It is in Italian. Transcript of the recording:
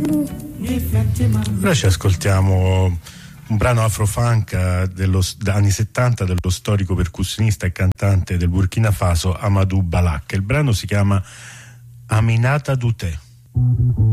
Ora ci ascoltiamo un brano afrofunk anni 70 dello storico percussionista e cantante del Burkina Faso Amadou Balak. Il brano si chiama Aminata Douté.